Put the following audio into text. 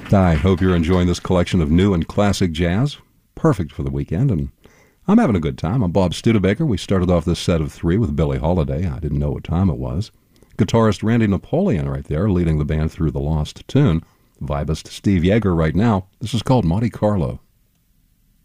I hope you're enjoying this collection of new and classic jazz. Perfect for the weekend, and I'm having a good time. I'm Bob Studebaker. We started off this set of three with Billie Holiday. I didn't know what time it was. Guitarist Randy Napoleon right there, leading the band through the lost tune. Vibist Steve Yeager right now. This is called Monte Carlo.